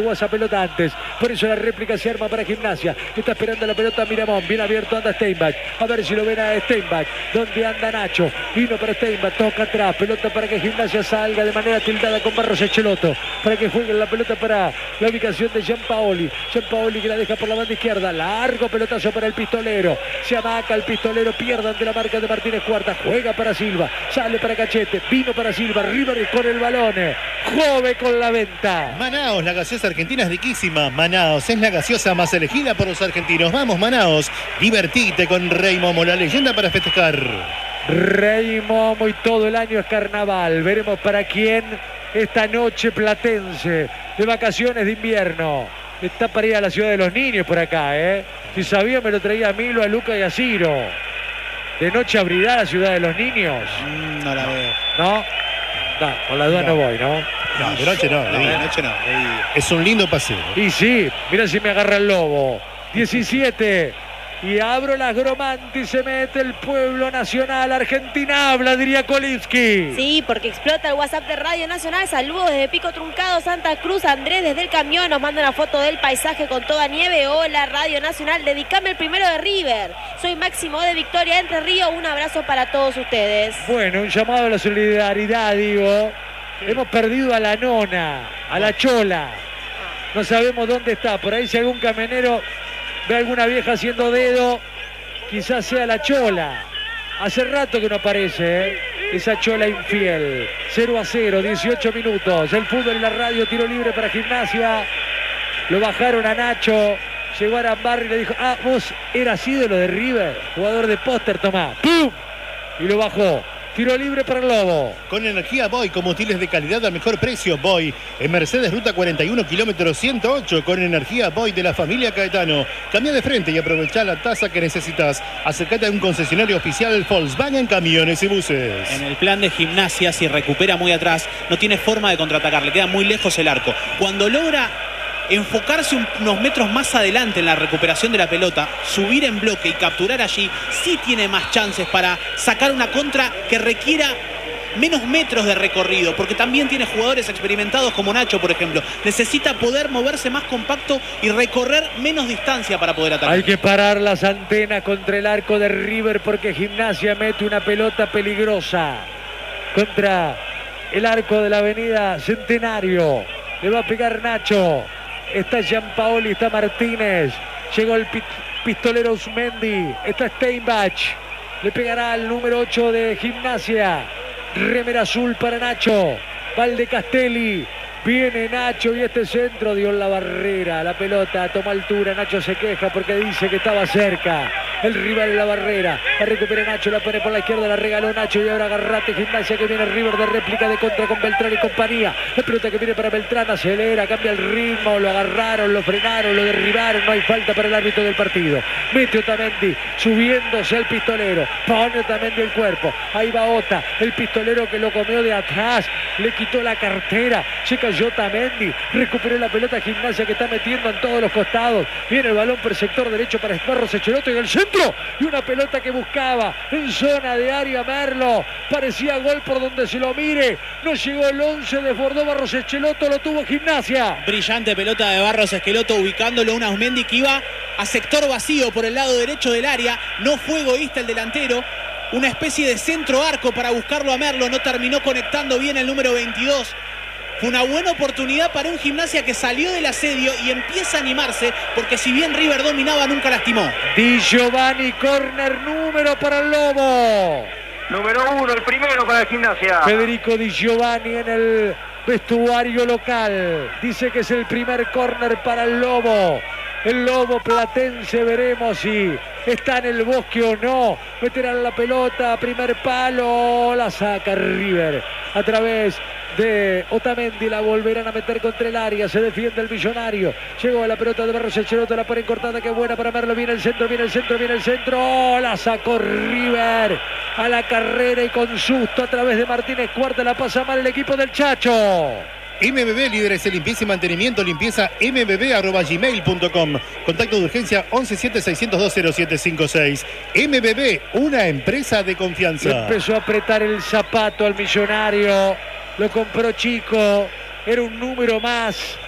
pelota antes. Por eso la réplica se arma para Gimnasia. Está esperando la pelota Miramón. Bien abierto anda Steinbach. A ver si lo ven a Steinbach. ¿Dónde anda Nacho? Vino para Steinbach. Toca atrás. Pelota para que Gimnasia salga de manera tildada con Barros Echeloto. Para que juegue la pelota para la ubicación de Gianpaoli. Gianpaoli que la deja por la banda izquierda. Largo pelotazo para el pistolero. Se amaca el pistolero. Pierde ante la marca de Martínez Cuarta. Juega para Silva. Sale para Cachete. Vino para Silva. River con el balón. Jove con la venta. Manaos, la gaseosa argentina es riquísima. Manaos es la gaseosa más elegida por los argentinos. Vamos, Manaos. Divertite con Rey Momo, la leyenda para festejar. Rey Momo y todo el año es carnaval. Veremos para quién esta noche platense de vacaciones de invierno. Está para ir a la ciudad de los niños por acá, ¿eh? Si sabía me lo traía a Milo, a Luca y a Ciro. ¿De noche abrirá la ciudad de los niños? No la veo. ¿No? No, con la duda no voy, ¿no? No, de noche no. De noche no. Es un lindo paseo. Y sí, mira si me agarra el lobo. 17. Y abro las Gromanti, se mete el pueblo nacional. Argentina habla, diría Kolivsky. Sí, porque explota el WhatsApp de Radio Nacional. Saludos desde Pico Truncado, Santa Cruz. Andrés desde el camión nos manda una foto del paisaje con toda nieve. Hola, Radio Nacional, dedicame el primero de River. Soy Máximo de Victoria, Entre Ríos. Un abrazo para todos ustedes. Bueno, un llamado a la solidaridad, digo. Hemos perdido a la nona, a la chola. No sabemos dónde está. Por ahí si algún camionero ve a alguna vieja haciendo dedo, quizás sea la chola. Hace rato que no aparece, ¿eh? Esa chola infiel. 0-0, 18 minutos. El fútbol y la radio, tiro libre para Gimnasia. Lo bajaron a Nacho. Llegó a Arambarri y le dijo, ah, vos eras ídolo de River, jugador de póster, tomá. ¡Pum! Y lo bajó. Tiro libre para el Lobo. Con energía Boy, combustibles de calidad al mejor precio. Boy, en Mercedes Ruta 41, kilómetro 108. Con energía Boy de la familia Caetano. Cambia de frente y aprovecha la tasa que necesitas. Acércate a un concesionario oficial Volkswagen Camiones y Buses. En el plan de Gimnasia, si recupera muy atrás, no tiene forma de contraatacar. Le queda muy lejos el arco. Cuando logra enfocarse unos metros más adelante en la recuperación de la pelota, subir en bloque y capturar allí, sí tiene más chances para sacar una contra que requiera menos metros de recorrido, porque también tiene jugadores experimentados como Nacho, por ejemplo. Necesita poder moverse más compacto y recorrer menos distancia para poder atacar. Hay que parar las antenas contra el arco de River porque Gimnasia mete una pelota peligrosa contra el arco de la avenida Centenario. Le va a pegar Nacho. Está Gianpaoli, está Martínez. Llegó el pistolero Usmendi. Está Steinbach. Le pegará al número 8 de Gimnasia. Remera azul para Nacho. Valde Castelli. Viene Nacho y este centro dio en la barrera. La pelota toma altura. Nacho se queja porque dice que estaba cerca. El rival en la barrera. La recupera Nacho, la pone por la izquierda, la regaló Nacho y ahora agarrate Gimnasia que viene River de réplica de contra con Beltrán y compañía. La pelota que viene para Beltrán, acelera, cambia el ritmo, lo agarraron, lo frenaron, lo derribaron, no hay falta para el árbitro del partido. Mete Otamendi, subiéndose al pistolero, pone Otamendi el cuerpo, ahí va Ota, el pistolero que lo comió de atrás, le quitó la cartera, se cayó Otamendi, recuperó la pelota Gimnasia que está metiendo en todos los costados, viene el balón por el sector derecho para Barros Echeloto y el centro. Y una pelota que buscaba en zona de área Merlo. Parecía gol por donde se lo mire. No llegó el 11, desbordó Barros Echeloto, lo tuvo Gimnasia. Brillante pelota de Barros Echeloto ubicándolo a Usmendi que iba a sector vacío por el lado derecho del área. No fue egoísta el delantero. Una especie de centro arco para buscarlo a Merlo. No terminó conectando bien el número 22. Fue una buena oportunidad para un Gimnasia que salió del asedio y empieza a animarse, porque si bien River dominaba, nunca lastimó. Di Giovanni, córner número para el Lobo. Número 1, el primero para el Gimnasia. Federico Di Giovanni en el vestuario local. Dice que es el primer córner para el Lobo. El Lobo platense, veremos si está en el bosque o no. Meterán la pelota, primer palo, la saca River a través de Otamendi, la volverán a meter contra el área, se defiende el Millonario, llegó a la pelota de Barros Echeloto, la pone cortada, qué buena para Merlo, viene el centro, viene el centro, viene el centro, la sacó River a la carrera y con susto a través de Martínez Cuarta, la pasa mal el equipo del Chacho. MBB, líderes en limpieza y mantenimiento, limpieza mbb@gmail.com. Contacto de urgencia 117-602-0756. MBB, una empresa de confianza. Le empezó a apretar el zapato al Millonario, lo compró chico, era un número más.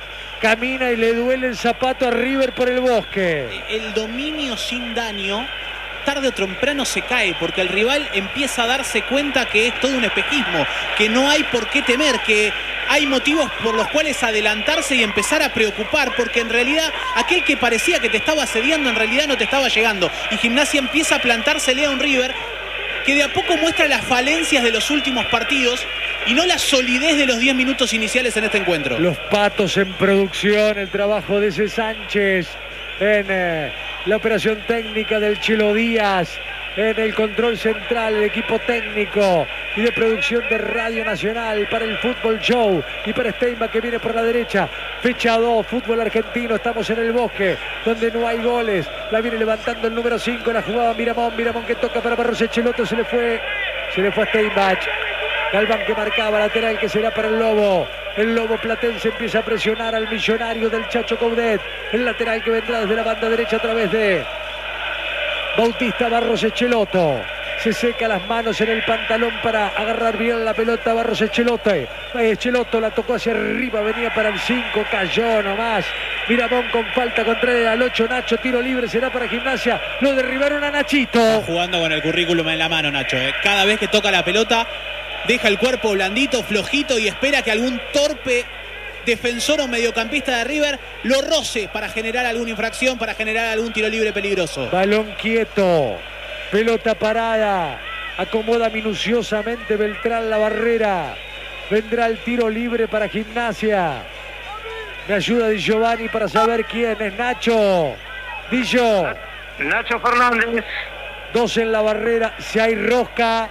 camina y le duele el zapato a River por el Bosque. El dominio sin daño tarde o temprano se cae, porque el rival empieza a darse cuenta que es todo un espejismo, que no hay por qué temer, que hay motivos por los cuales adelantarse y empezar a preocupar, porque en realidad aquel que parecía que te estaba asediando en realidad no te estaba llegando, y Gimnasia empieza a plantársele a un River que de a poco muestra las falencias de los últimos partidos y no la solidez de los 10 minutos iniciales en este encuentro. Los patos en producción, el trabajo de ese Sánchez en la operación técnica del Chelo Díaz, en el control central, el equipo técnico y de producción de Radio Nacional para el Fútbol Show y para Steinbach que viene por la derecha. Fecha 2, fútbol argentino, estamos en el Bosque, donde no hay goles. La viene levantando el número 5, la jugaba Miramón que toca para Barros Echeloto, se le fue a Steinbach. Galván que marcaba, lateral que será para el Lobo. El Lobo platense empieza a presionar al millonario del Chacho Coudet. El lateral que vendrá desde la banda derecha a través de Bautista Barros Echeloto. Se seca las manos en el pantalón para agarrar bien la pelota Barros Echeloto. Echeloto la tocó hacia arriba, venía para el 5, cayó nomás. Miramón con falta contraria al 8, Nacho, tiro libre, será para Gimnasia. Lo derribaron a Nachito. Está jugando con el currículum en la mano, Nacho. Cada vez que toca la pelota, deja el cuerpo blandito, flojito y espera que algún torpe defensor o mediocampista de River lo roce para generar alguna infracción, para generar algún tiro libre peligroso. Balón quieto, pelota parada, acomoda minuciosamente Beltrán la barrera. Vendrá el tiro libre para Gimnasia. Me ayuda Di Giovanni para saber quién es. Nacho. Nacho Fernández. 2 en la barrera, si hay rosca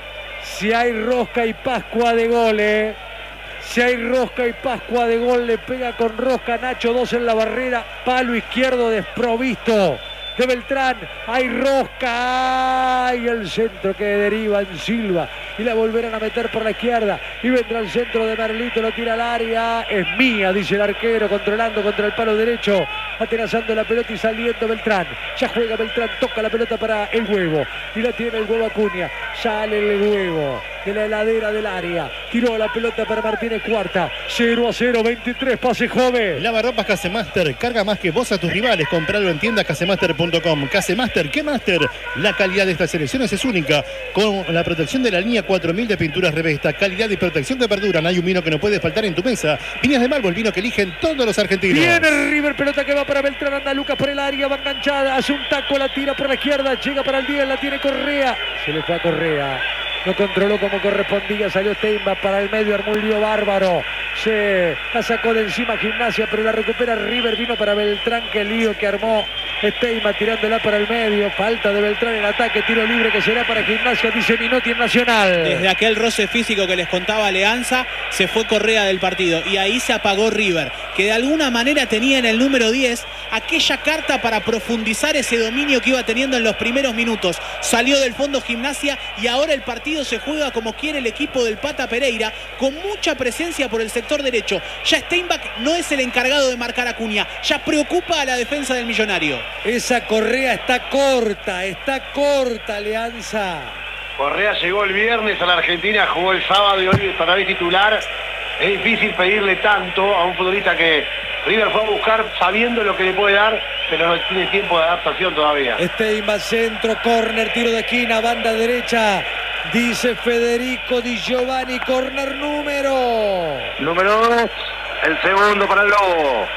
y Pascua de goles. Si hay rosca y Pascua de gol, le pega con rosca Nacho. 2 en la barrera, palo izquierdo desprovisto de Beltrán. Hay rosca y el centro que deriva en Silva y la volverán a meter por la izquierda y vendrá el centro de Merlito, lo tira al área. Es mía, dice el arquero, controlando contra el palo derecho, atenazando la pelota y saliendo Beltrán. Ya juega Beltrán, toca la pelota para el Huevo y la tiene el Huevo Acuña. Sale el Huevo de la heladera del área, tiró la pelota para Martínez Cuarta. 0-0, 23, pase joven. Lavarropas Casemaster, carga más que vos a tus rivales. Compralo en tiendas casemaster.com. Casemaster, ¿qué Master? La calidad de estas selecciones es única, con la protección de la línea 4000 de pinturas Revesta, calidad y protección que perduran. Hay un vino que no puede faltar en tu mesa. Viñas de Malvo, el vino que eligen todos los argentinos. Viene River, pelota que va para Beltrán, anda Lucas por el área, va enganchada, hace un taco, la tira por la izquierda, llega para el 10, la tiene Correa. Se le fue a Correa. No controló como correspondía, salió Steinbach para el medio, armó un lío bárbaro. Se la sacó de encima Gimnasia, pero la recupera River, vino para Beltrán, que lío que armó Steinbach tirándola para el medio. Falta de Beltrán en ataque, tiro libre que será para Gimnasia, dice Minotti en Nacional. Desde aquel roce físico que les contaba Alianza, se fue Correa del partido y ahí se apagó River, que de alguna manera tenía en el número 10 aquella carta para profundizar ese dominio que iba teniendo en los primeros minutos. Salió del fondo Gimnasia y ahora el partido se juega como quiere el equipo del Pata Pereira, con mucha presencia por el sector derecho. Ya Steinbach no es el encargado de marcar a Acuña, ya preocupa a la defensa del Millonario. Esa Correa está corta, Alianza. Correa llegó el viernes a la Argentina, jugó el sábado y hoy para vez titular. Es difícil pedirle tanto a un futbolista que River fue a buscar sabiendo lo que le puede dar, pero no tiene tiempo de adaptación todavía. Steinbach, centro, córner, tiro de esquina, banda derecha. Dice Federico Di Giovanni, córner número 2, el segundo para el Lobo.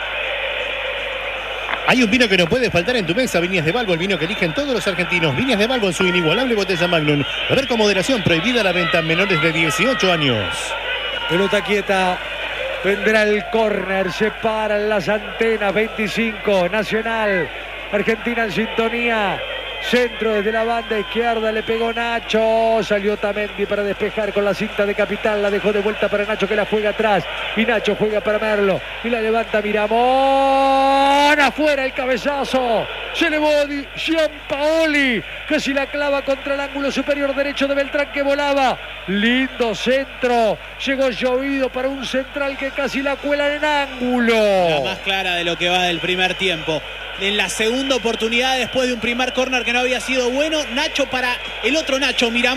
Hay un vino que no puede faltar en tu mesa. Viñas de Balbo, el vino que eligen todos los argentinos. Viñas de Balbo en su inigualable botella Magnum. Beber con moderación, prohibida la venta a menores de 18 años. Pelota quieta. Vendrá el córner, se paran las antenas. 25, Nacional. Argentina en sintonía. Centro desde la banda izquierda, le pegó Nacho, salió Tamendi para despejar con la cinta de capitán, la dejó de vuelta para Nacho que la juega atrás y Nacho juega para Merlo y la levanta Miramón, afuera el cabezazo, se elevó Gianpaoli, casi la clava contra el ángulo superior derecho de Beltrán que volaba, lindo centro, llegó llovido para un central que casi la cuela en ángulo. La más clara de lo que va del primer tiempo. En la segunda oportunidad, después de un primer córner que no había sido bueno, Nacho para el otro Nacho, Miramón,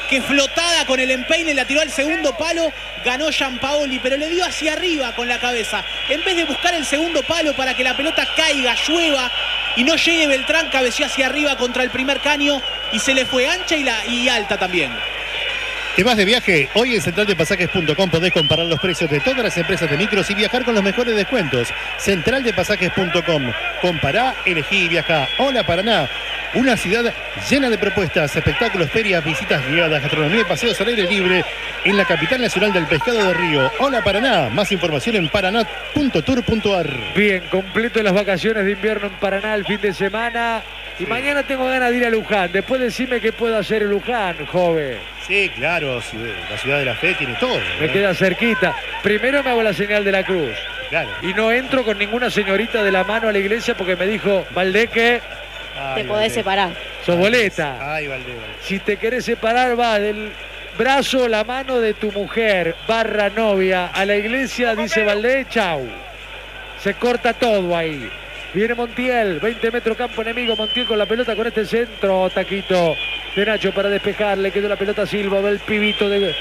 que flotada con el empeine la tiró al segundo palo, ganó Gianpaoli, pero le dio hacia arriba con la cabeza. En vez de buscar el segundo palo para que la pelota caiga, llueva y no llegue Beltrán, cabeció hacia arriba contra el primer caño y se le fue ancha y alta también. ¿Te vas de viaje? Hoy en centraldepasajes.com podés comparar los precios de todas las empresas de micros y viajar con los mejores descuentos. Centraldepasajes.com. Compará, elegí y viajá. Hola Paraná, una ciudad llena de propuestas, espectáculos, ferias, visitas guiadas, gastronomía y paseos al aire libre en la capital nacional del pescado de río. Hola Paraná, más información en paraná.tour.ar. Bien, completo las vacaciones de invierno en Paraná el fin de semana. Y mañana tengo ganas de ir a Luján. Después decime qué puedo hacer en Luján, joven. Sí, claro, la ciudad de la fe tiene todo. Me queda cerquita. Primero me hago la señal de la cruz. Claro. Y no entro con ninguna señorita de la mano a la iglesia porque me dijo, Valdeque, te podés separar. sos boleta. Ay, Valde. Si te querés separar, vas del brazo, la mano de tu mujer, / novia, a la iglesia, dice Valdé, chau. Se corta todo ahí. Viene Montiel, 20 metros campo enemigo, Montiel con la pelota con este centro, taquito de Nacho para despejar, le quedó la pelota a Silva, va el pibito de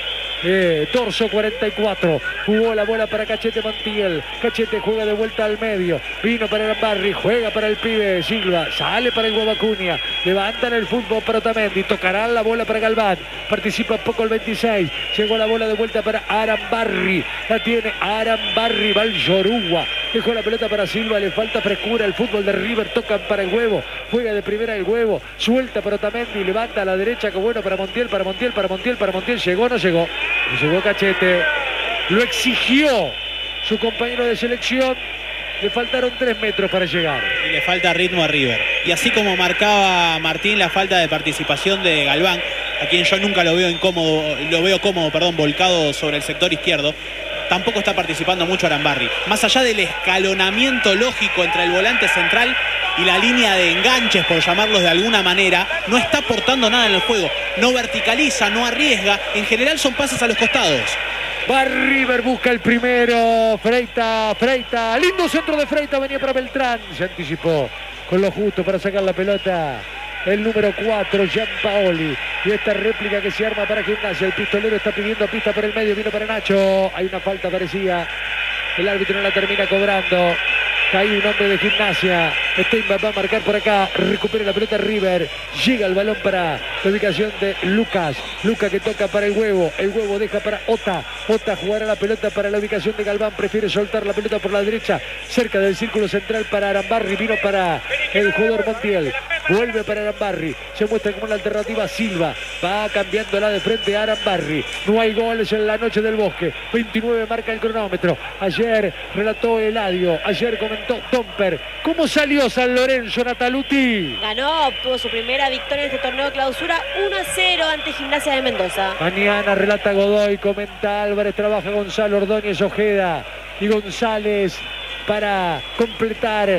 torso 44, jugó la bola para Cachete Montiel, Cachete juega de vuelta al medio, vino para Arambarri, juega para el pibe Silva, sale para el Guavacuña, levantan el fútbol para Otamendi, tocarán la bola para Galván, participa poco el 26, llegó la bola de vuelta para Arambarri, la tiene Arambarri, va el Yoruba, dejó la pelota para Silva, le falta frescura, el fútbol de River, tocan para el Huevo, juega de primera el Huevo, suelta para Otamendi, levanta a la derecha, que bueno para Montiel, llegó, no llegó. Llegó Cachete, lo exigió su compañero de selección, le faltaron 3 metros para llegar. Y le falta ritmo a River. Y así como marcaba Martín la falta de participación de Galván, a quien yo nunca lo veo cómodo, volcado sobre el sector izquierdo, tampoco está participando mucho Arambarri. Más allá del escalonamiento lógico entre el volante central y la línea de enganches, por llamarlos de alguna manera, no está aportando nada en el juego. No verticaliza, no arriesga. En general son pases a los costados. Va River, busca el primero. Freita. Lindo centro de Freita, venía para Beltrán. Se anticipó con lo justo para sacar la pelota. El número 4, Gianpaoli. Y esta réplica que se arma para Gimnasia. El pistolero está pidiendo pista por el medio. Vino para Nacho. Hay una falta parecida. El árbitro no la termina cobrando. Cae un hombre de Gimnasia. Steinbach va a marcar por acá. Recupera la pelota River. Llega el balón para la ubicación de Lucas. Lucas que toca para el Huevo. El Huevo deja para Ota. Ota jugará la pelota para la ubicación de Galván. Prefiere soltar la pelota por la derecha. Cerca del círculo central para Arambarri. Vino para el jugador Montiel. Vuelve para Arambarri. Se muestra como una alternativa Silva. Va cambiándola de frente a Arambarri. No hay goles en la noche del Bosque. 29 marca el cronómetro. Ayer relató Eladio. Ayer comentó Tomper. ¿Cómo salió San Lorenzo, Nataluti? Ganó, obtuvo su primera victoria en este torneo de clausura 1-0 ante Gimnasia de Mendoza. Mañana relata Godoy, comenta Álvarez, trabaja Gonzalo Ordóñez Ojeda y González para completar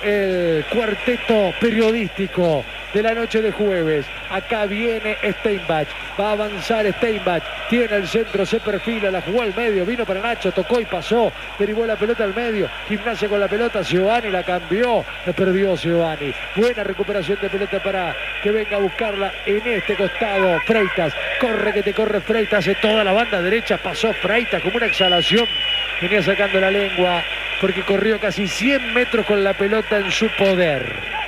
el cuarteto periodístico de la noche de jueves. Acá viene Steinbach, va a avanzar Steinbach, tiene el centro, se perfila, la jugó al medio, vino para Nacho, tocó y pasó, derivó la pelota al medio, Gimnasia con la pelota, Giovanni la cambió, la perdió Giovanni. Buena recuperación de pelota para que venga a buscarla en este costado. Freitas, corre que te corre Freitas, hace toda la banda derecha, pasó Freitas como una exhalación, venía sacando la lengua porque corrió casi 100 metros con la pelota en su poder.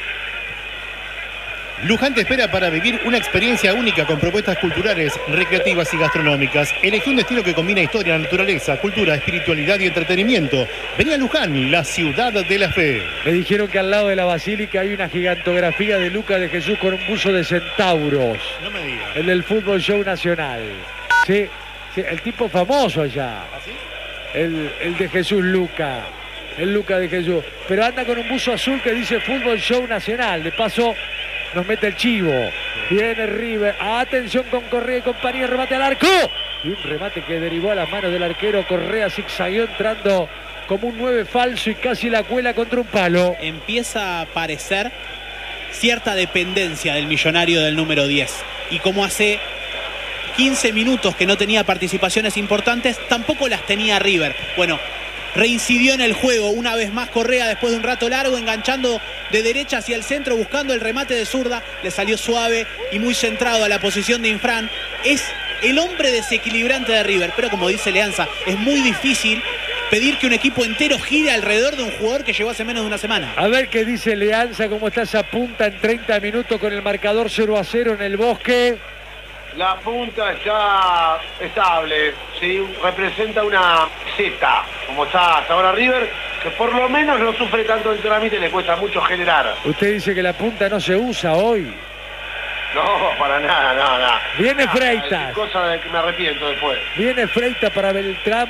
Luján te espera para vivir una experiencia única con propuestas culturales, recreativas y gastronómicas. Elegí un destino que combina historia, naturaleza, cultura, espiritualidad y entretenimiento. Vení a Luján, la ciudad de la fe. Me dijeron que al lado de la basílica hay una gigantografía de Lucas de Jesús con un buzo de centauros. No me digas. El del Fútbol Show Nacional. Sí, el tipo famoso allá. ¿Ah, sí? El de Jesús Luca. El Luca de Jesús. Pero anda con un buzo azul que dice Fútbol Show Nacional. De paso nos mete el chivo. Viene River. Atención con Correa y compañía. Remate al arco. Y un remate que derivó a las manos del arquero. Correa zigzagueó entrando como un 9 falso y casi la cuela contra un palo. Empieza a parecer cierta dependencia del millonario del número 10. Y como hace 15 minutos que no tenía participaciones importantes, tampoco las tenía River. Bueno, reincidió en el juego una vez más Correa después de un rato largo, enganchando de derecha hacia el centro, buscando el remate de zurda. Le salió suave y muy centrado a la posición de Infran. es el hombre desequilibrante de River. Pero como dice Leanza, es muy difícil pedir que un equipo entero gire alrededor de un jugador que llegó hace menos de una semana. A ver qué dice Leanza, cómo está esa punta en 30 minutos con el marcador 0-0 en el Bosque. La punta está estable, ¿sí? Representa una Z, como está hasta ahora River, que por lo menos no sufre tanto el trámite, le cuesta mucho generar. Usted dice que la punta no se usa hoy. No, para nada, nada. Viene Freitas. Es cosa de que me arrepiento después. Viene Freitas para Beltrán.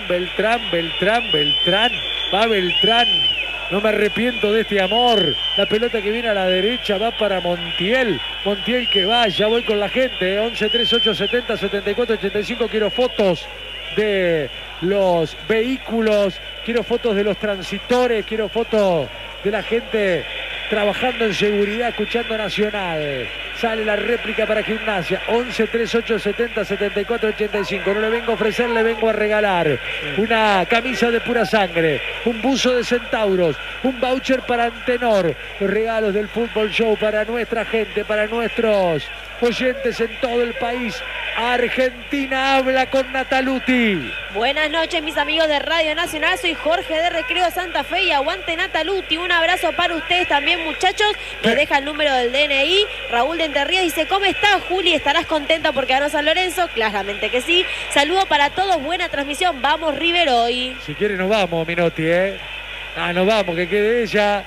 Va Beltrán. No me arrepiento de este amor. La pelota que viene a la derecha va para Montiel. Montiel que va, ya voy con la gente. 11, 3, 8, 70, 74, 85. Quiero fotos de los vehículos. Quiero fotos de los transitores. Quiero fotos de la gente trabajando en seguridad, escuchando Nacional. Sale la réplica para Gimnasia. 11, 3, 8, 70, 74, 85. No le vengo a ofrecer, le vengo a regalar una camisa de pura sangre, un buzo de centauros, un voucher para Antenor. Los regalos del Fútbol Show para nuestra gente, para nuestros oyentes en todo el país. Argentina habla con Nataluti. Buenas noches, mis amigos de Radio Nacional. Soy Jorge de Recreo Santa Fe y aguante Nataluti. Un abrazo para ustedes también, muchachos. Nos deja el número del DNI. Raúl de Entre Ríos dice: ¿cómo estás, Juli? ¿Estarás contenta porque ganó San Lorenzo? Claramente que sí. Saludo para todos, buena transmisión. Vamos, River, hoy. Si quiere nos vamos, Minotti, nos vamos, que quede ella.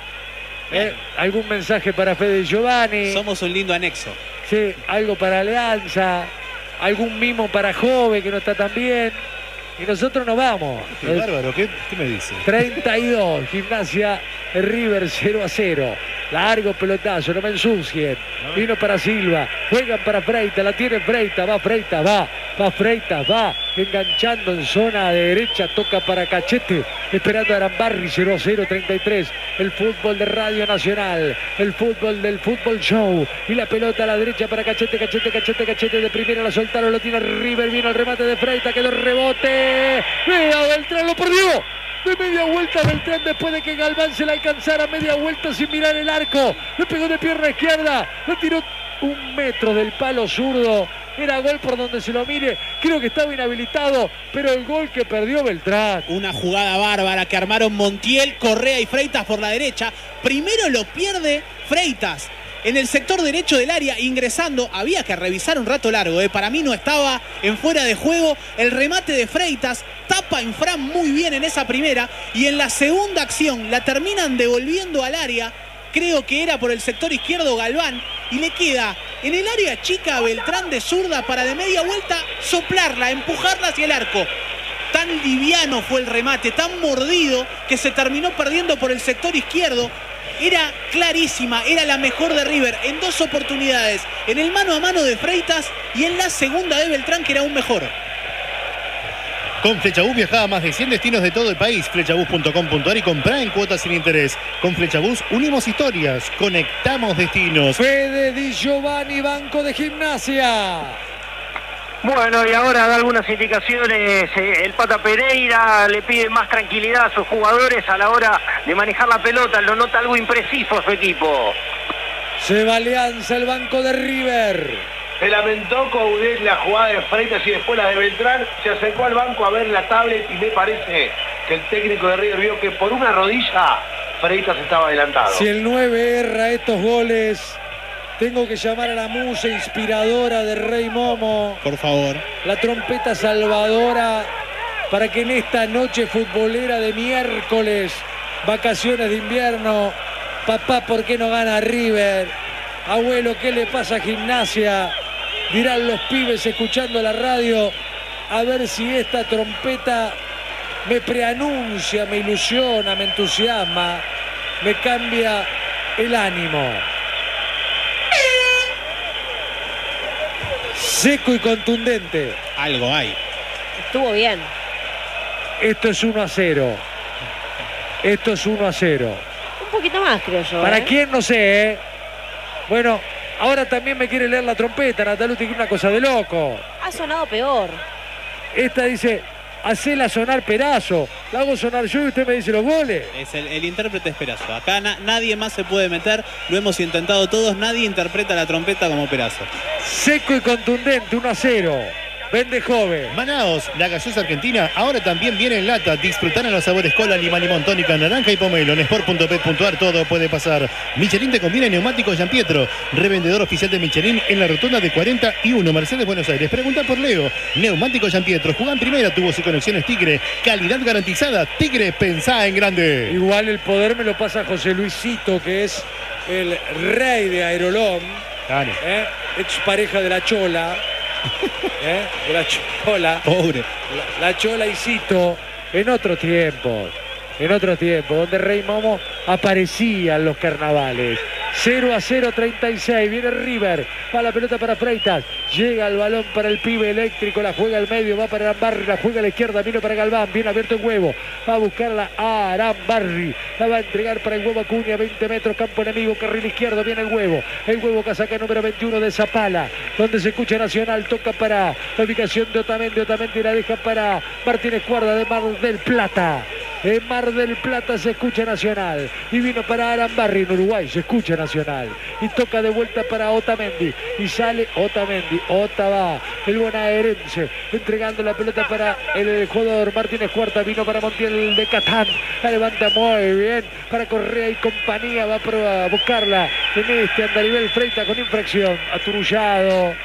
¿Algún mensaje para Fede Giovanni? Somos un lindo anexo. Sí, algo para Alianza. Algún mimo para Jove que no está tan bien. Y nosotros nos vamos. Qué bárbaro, ¿qué me dice? 32, Gimnasia River 0-0. Largo pelotazo, no me ensucien. Vino para Silva, juegan para Freitas, la tiene Freitas, va Freitas, va Freitas, va enganchando en zona de derecha, toca para Cachete, esperando a Arambarri. 0-0, 33. El fútbol de Radio Nacional, el fútbol del Fútbol Show, y la pelota a la derecha para Cachete, Cachete de primera, la soltaron, lo tiene River, viene el remate de Freitas, quedó el rebote. Mira, Beltrán lo perdió. De media vuelta Beltrán, después de que Galván se la alcanzara media vuelta sin mirar el arco. Le pegó de pierna izquierda, le tiró 1 metro del palo zurdo. Era gol por donde se lo mire. Creo que estaba inhabilitado, pero el gol que perdió Beltrán. Una jugada bárbara que armaron Montiel, Correa y Freitas por la derecha. Primero lo pierde Freitas en el sector derecho del área, ingresando. Había que revisar un rato largo, para mí no estaba en fuera de juego. El remate de Freitas tapa Infran muy bien en esa primera, y en la segunda acción la terminan devolviendo al área. Creo que era por el sector izquierdo Galván, y le queda en el área chica a Beltrán de zurda para de media vuelta soplarla, empujarla hacia el arco. Tan liviano fue el remate, tan mordido, que se terminó perdiendo por el sector izquierdo. Era clarísima, era la mejor de River en 2 oportunidades, en el mano a mano de Freitas y en la segunda de Beltrán, que era aún mejor. Con Flechabús viaja a más de 100 destinos de todo el país. Flechabús.com.ar y comprá en cuotas sin interés. Con Flechabús unimos historias, conectamos destinos. Fede Di Giovanni, banco de Gimnasia. Bueno, y ahora da algunas indicaciones el Pata Pereira, le pide más tranquilidad a sus jugadores a la hora de manejar la pelota, lo nota algo impreciso a su equipo. Se va Alianza, el banco de River. Se lamentó Coudet la jugada de Freitas y después la de Beltrán. Se acercó al banco a ver la tablet y me parece que el técnico de River vio que por una rodilla Freitas estaba adelantado. Si el 9 erra estos goles, tengo que llamar a la musa inspiradora de Rey Momo. Por favor. La trompeta salvadora para que en esta noche futbolera de miércoles, vacaciones de invierno, papá, ¿por qué no gana River? Abuelo, ¿qué le pasa a Gimnasia? Dirán los pibes escuchando la radio, a ver si esta trompeta me preanuncia, me ilusiona, me entusiasma, me cambia el ánimo. Seco y contundente. Algo hay. Estuvo bien. Esto es 1-0. Esto es 1-0. Un poquito más, creo yo. ¿Para quién? No sé, Bueno, ahora también me quiere leer la trompeta, Nataluti, que es una cosa de loco. Ha sonado peor. Esta dice, hacela sonar Perazo. La hago sonar yo y usted me dice los goles. Es el intérprete es Perazo. Acá nadie más se puede meter. Lo hemos intentado todos. Nadie interpreta la trompeta como Perazo. Seco y contundente, 1-0. Vende joven. Manaos, la gaseosa argentina, ahora también viene en lata. Disfrutar en los sabores cola, limón, tónica, naranja y pomelo. En sport.pet.ar todo puede pasar. Michelin te conviene neumáticos Gianpietro. Revendedor oficial de Michelin en la rotonda de 41, Mercedes, Buenos Aires. Pregunta por Leo. Neumáticos Gianpietro. Jugá en primera, tubos y conexiones Tigre. Calidad garantizada. Tigre, pensá en grande. Igual el poder me lo pasa José Luisito, que es el rey de Aerolón. Ex pareja de la Chola. De la Chola. Pobre. La Chola y Cito en otros tiempos, donde Rey Momo aparecía en los carnavales. 0-0, 36, viene River, va la pelota para Freitas, llega el balón para el pibe eléctrico, la juega al medio, va para Arambarri, la juega a la izquierda, vino para Galván, bien abierto el huevo, va a buscarla a Arambarri, la va a entregar para el huevo Acuña, 20 metros, campo enemigo, carril izquierdo, viene el huevo casaca número 21 de Zapala, donde se escucha Nacional, toca para la ubicación de Otamendi la deja para Martínez Cuarda de Mar del Plata. En Mar del Plata se escucha Nacional. Y vino para Arambarri en Uruguay. Se escucha Nacional. Y toca de vuelta para Otamendi. Y sale Otamendi. Ota va. El bonaerense. Entregando la pelota para el jugador Martínez Cuarta. Vino para Montiel de Catán. La levanta muy bien. Para Correa y compañía. Va a buscarla en este andarivel. Freitas con infracción. Aturullado.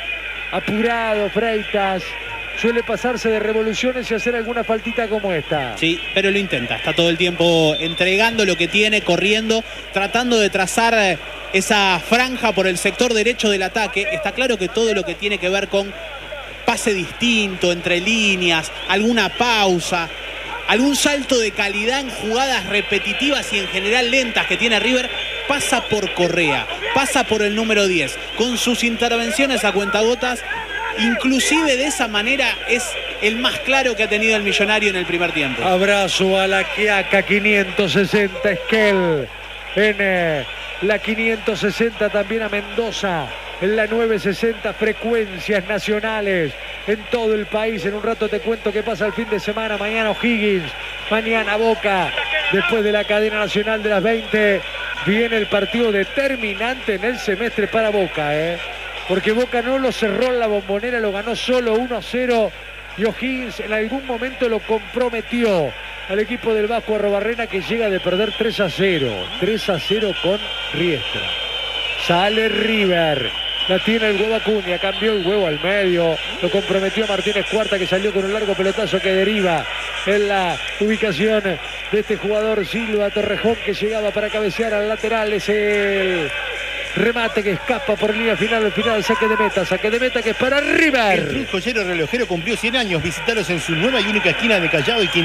Apurado Freitas. Suele pasarse de revoluciones y hacer alguna faltita como esta. Sí, pero lo intenta. Está todo el tiempo entregando lo que tiene, corriendo, tratando de trazar esa franja por el sector derecho del ataque. Está claro que todo lo que tiene que ver con pase distinto, entre líneas, alguna pausa, algún salto de calidad en jugadas repetitivas y en general lentas que tiene River, pasa por Correa, pasa por el número 10. Con sus intervenciones a cuentagotas, inclusive de esa manera es el más claro que ha tenido el Millonario en el primer tiempo. Abrazo a la Quiaca 560 Esquel. En la 560 también a Mendoza. En la 960 frecuencias nacionales en todo el país. En un rato te cuento qué pasa el fin de semana. Mañana O'Higgins, mañana Boca. Después de la cadena nacional de las 20 viene el partido determinante en el semestre para Boca, porque Boca no lo cerró en la Bombonera, lo ganó solo 1-0 y O'Higgins en algún momento lo comprometió al equipo del Vasco Arrobarrena, que llega de perder 3-0. 3-0 con Riestra. Sale River. La tiene el huevo Acuña, cambió el huevo al medio, lo comprometió Martínez Cuarta, que salió con un largo pelotazo que deriva en la ubicación de este jugador Silva Torrejón, que llegaba para cabecear al lateral. Es el remate que escapa por línea final, al final saque de meta que es para River. El Club Joyero Relojero cumplió 100 años. Visitaros en su nueva y única esquina de Callao y